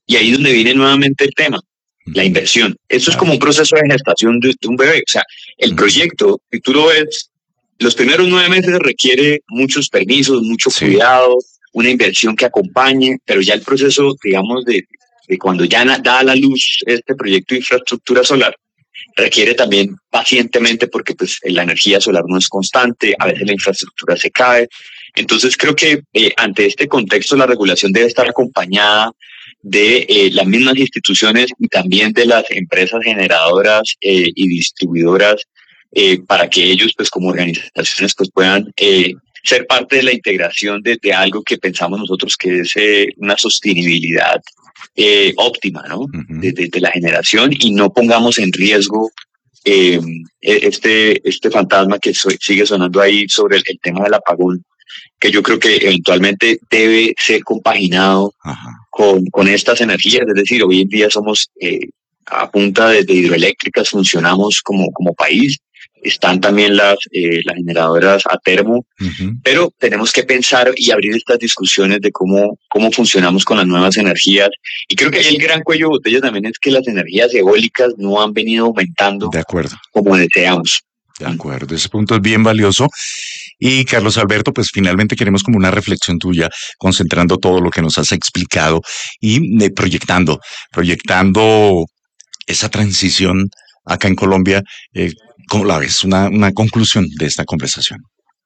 Y ahí es donde viene nuevamente el tema, la inversión. Esto es como un proceso de gestación de un bebé. O sea, el proyecto, si tú lo ves, los primeros 9 meses requiere muchos permisos, mucho cuidado, una inversión que acompañe, pero ya el proceso, digamos, de cuando ya da a la luz este proyecto de infraestructura solar, requiere también pacientemente porque pues la energía solar no es constante, a veces la infraestructura se cae. Entonces creo que ante este contexto la regulación debe estar acompañada de las mismas instituciones y también de las empresas generadoras y distribuidoras para que ellos pues como organizaciones pues puedan ser parte de la integración de algo que pensamos nosotros que es una sostenibilidad óptima, ¿no? De la generación y no pongamos en riesgo este fantasma que sigue sonando ahí sobre el tema del apagón, que yo creo que eventualmente debe ser compaginado con estas energías. Es decir, hoy en día somos a punta de hidroeléctricas, funcionamos como país. Están también las generadoras a termo, pero tenemos que pensar y abrir estas discusiones de cómo funcionamos con las nuevas energías. Y creo que ahí el gran cuello de botella también es que las energías eólicas no han venido aumentando como deseamos. De acuerdo, ese punto es bien valioso. Y Carlos Alberto, pues finalmente queremos como una reflexión tuya, concentrando todo lo que nos has explicado y proyectando esa transición acá en Colombia. ¿Cómo la ves? Una conclusión de esta conversación.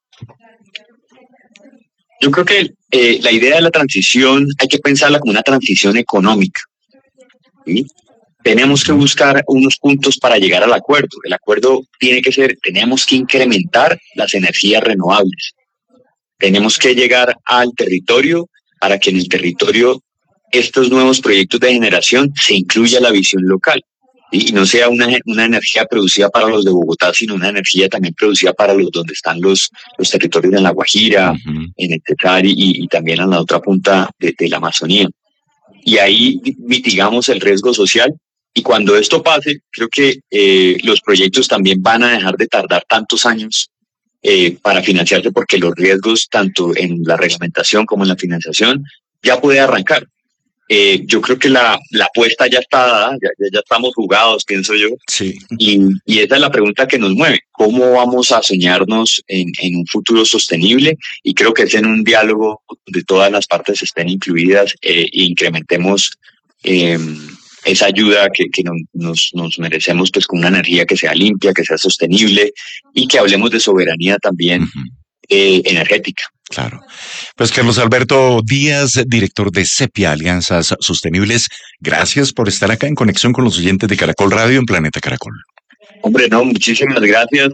Yo creo que la idea de la transición hay que pensarla como una transición económica. ¿Sí? Tenemos que buscar unos puntos para llegar al acuerdo. El acuerdo tiene que ser, tenemos que incrementar las energías renovables. Tenemos que llegar al territorio para que en el territorio estos nuevos proyectos de generación se incluya la visión local. Y no sea una energía producida para los de Bogotá, sino una energía también producida para los donde están los territorios en La Guajira, en el Cesar y también en la otra punta de la Amazonía. Y ahí mitigamos el riesgo social. Y cuando esto pase, creo que los proyectos también van a dejar de tardar tantos años para financiarse porque los riesgos, tanto en la reglamentación como en la financiación, ya puede arrancar. Yo creo que la apuesta ya está dada, ya estamos jugados, pienso yo. Sí. Y esa es la pregunta que nos mueve. ¿Cómo vamos a soñarnos en un futuro sostenible? Y creo que es en un diálogo donde todas las partes estén incluidas e incrementemos esa ayuda que nos merecemos pues con una energía que sea limpia, que sea sostenible y que hablemos de soberanía también energética. Claro. Pues Carlos Alberto Díaz, director de Sepia Alianzas Sostenibles, gracias por estar acá en conexión con los oyentes de Caracol Radio en Planeta Caracol. Hombre, no, muchísimas gracias.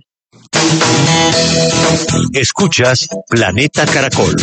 Escuchas Planeta Caracol.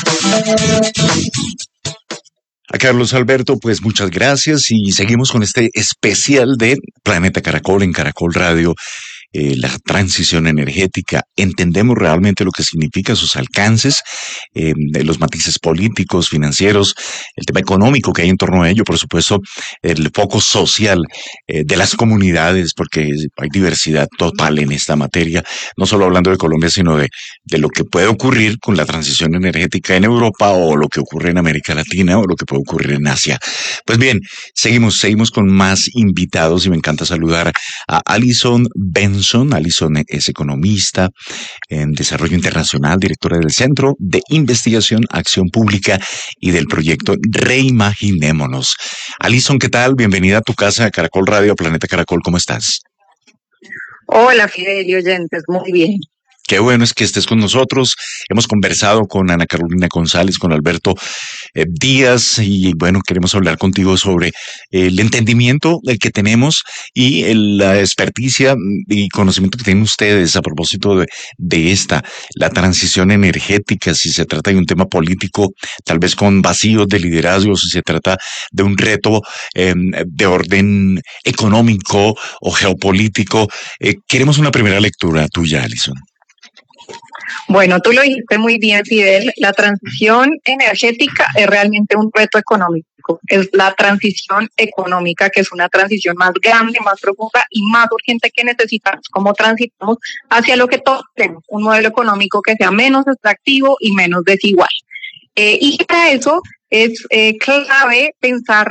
A Carlos Alberto, pues muchas gracias y seguimos con este especial de Planeta Caracol en Caracol Radio. La transición energética, entendemos realmente lo que significa, sus alcances, los matices políticos, financieros, el tema económico que hay en torno a ello, por supuesto, el foco social de las comunidades, porque hay diversidad total en esta materia, no solo hablando de Colombia, sino de lo que puede ocurrir con la transición energética en Europa o lo que ocurre en América Latina o lo que puede ocurrir en Asia. Pues bien, seguimos con más invitados y me encanta saludar a Alison Benson. Alison es economista en desarrollo internacional, directora del Centro de Investigación, Acción Pública y del proyecto Reimaginémonos. Alison, ¿qué tal? Bienvenida a tu casa, a Caracol Radio, a Planeta Caracol. ¿Cómo estás? Hola, Fidel y oyentes. Muy bien. Qué bueno es que estés con nosotros. Hemos conversado con Ana Carolina González, con Alberto Díaz y bueno, queremos hablar contigo sobre el entendimiento que tenemos y la experticia y conocimiento que tienen ustedes a propósito de la transición energética, si se trata de un tema político, tal vez con vacíos de liderazgo, si se trata de un reto de orden económico o geopolítico. Queremos una primera lectura tuya, Alison. Bueno, tú lo dijiste muy bien, Fidel. La transición energética es realmente un reto económico. Es la transición económica, que es una transición más grande, más profunda y más urgente que necesitamos. Cómo transitamos hacia lo que todos tenemos, un modelo económico que sea menos extractivo y menos desigual. Y para eso es clave pensar